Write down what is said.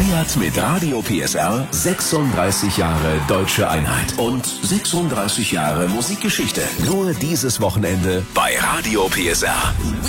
Feiert mit Radio PSR 36 Jahre Deutsche Einheit und 36 Jahre Musikgeschichte. Nur dieses Wochenende bei Radio PSR.